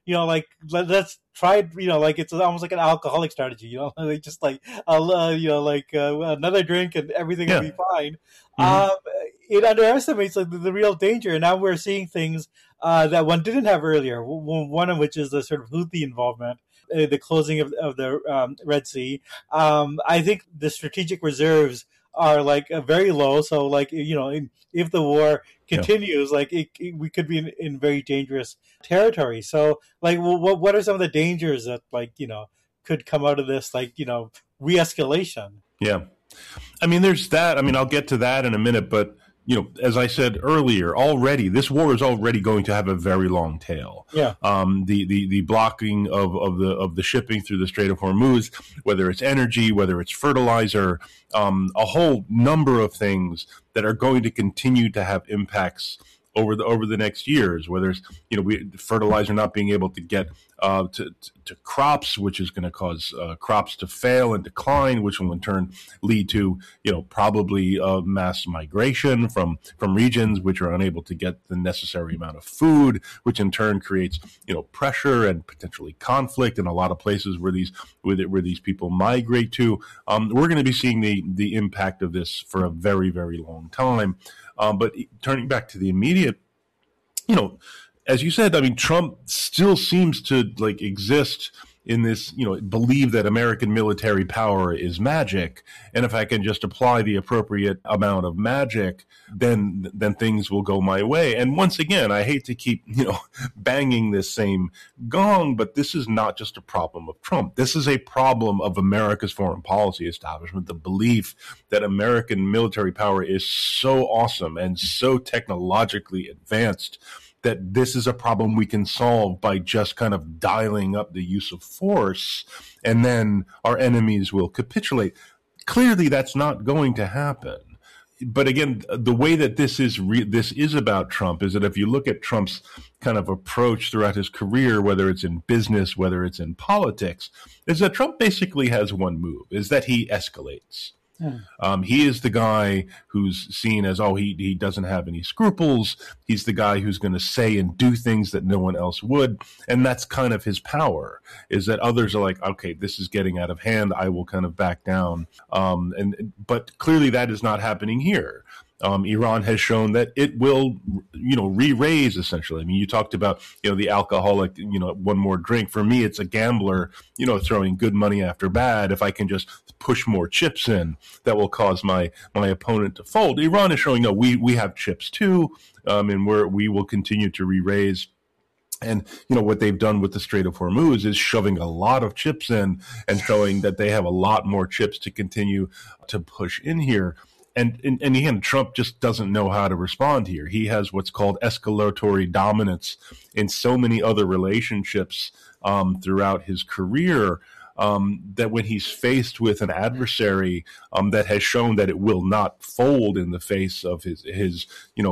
like let's try it, like it's almost like an alcoholic strategy, like just like another drink and everything will Yeah. be fine. Mhm. It underestimates like the real danger, and now we're seeing things that one didn't have earlier. One of which is the sort of Houthi involvement, the closing of the Red Sea. I think the strategic reserves are like very low. So like if the war Yeah. continues, like we could be in very dangerous territory. So like, what are some of the dangers that like could come out of this, like re-escalation? Yeah. I mean, there's that. I mean, I'll get to that in a minute, but as I said earlier, already this war is already going to have a very long tail. Yeah. The blocking of the shipping through the Strait of Hormuz, whether it's energy, whether it's fertilizer, a whole number of things that are going to continue to have impacts over the next years, whether it's fertilizer not being able to get to crops, which is going to cause crops to fail and decline, which will in turn lead to probably mass migration from regions which are unable to get the necessary amount of food, which in turn creates pressure and potentially conflict in a lot of places where these people migrate to. We're going to be seeing the impact of this for a very, very long time. But turning back to the immediate, as you said, I mean, Trump still seems to like exist in this, believe that American military power is magic. And if I can just apply the appropriate amount of magic, then things will go my way. And once again, I hate to keep, banging this same gong, but this is not just a problem of Trump. This is a problem of America's foreign policy establishment, the belief that American military power is so awesome and so technologically advanced that this is a problem we can solve by just kind of dialing up the use of force, and then our enemies will capitulate. Clearly, that's not going to happen. But again, the way that this is about Trump is that if you look at Trump's kind of approach throughout his career, whether it's in business, whether it's in politics, is that Trump basically has one move, is that he escalates. He is the guy who's seen as, he doesn't have any scruples. He's the guy who's going to say and do things that no one else would. And that's kind of his power, is that others are like, okay, this is getting out of hand. I will kind of back down. But clearly that is not happening here. Iran has shown that it will, re-raise essentially. I mean, you talked about, the alcoholic, one more drink. For me, it's a gambler, throwing good money after bad. If I can just push more chips in, that will cause my opponent to fold. Iran is showing, no, we have chips too, and we will continue to re-raise. And, what they've done with the Strait of Hormuz is shoving a lot of chips in and showing that they have a lot more chips to continue to push in here. And again, Trump just doesn't know how to respond here. He has what's called escalatory dominance in so many other relationships throughout his career, that when he's faced with an adversary that has shown that it will not fold in the face of his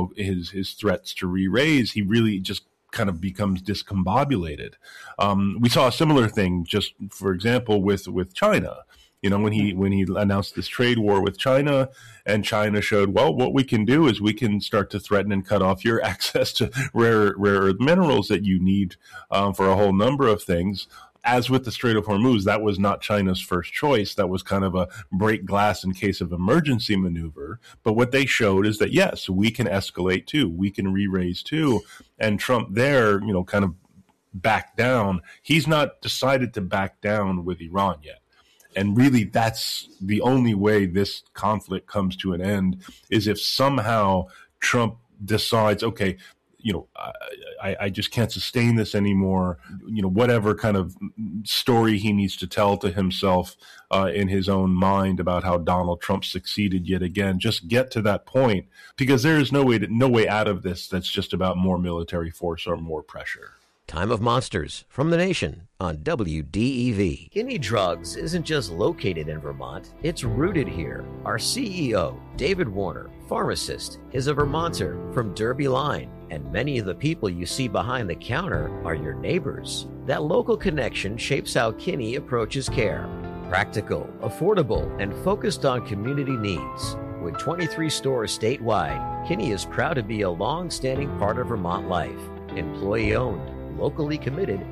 threats to re-raise, he really just kind of becomes discombobulated. We saw a similar thing, just for example, with China. When he announced this trade war with China, and China showed, well, what we can do is we can start to threaten and cut off your access to rare earth minerals that you need for a whole number of things. As with the Strait of Hormuz, that was not China's first choice. That was kind of a break glass in case of emergency maneuver. But what they showed is that, yes, we can escalate too. We can re-raise too. And Trump there, kind of backed down. He's not decided to back down with Iran yet. And really, that's the only way this conflict comes to an end, is if somehow Trump decides, okay, I just can't sustain this anymore. Whatever kind of story he needs to tell to himself in his own mind about how Donald Trump succeeded yet again, just get to that point, because there is no way out of this that's just about more military force or more pressure. Time of Monsters from The Nation on WDEV. Kinney Drugs isn't just located in Vermont, it's rooted here. Our CEO, David Warner, pharmacist, is a Vermonter from Derby Line, and many of the people you see behind the counter are your neighbors. That local connection shapes how Kinney approaches care. Practical, affordable, and focused on community needs. With 23 stores statewide, Kinney is proud to be a long-standing part of Vermont life. Employee-owned, locally committed,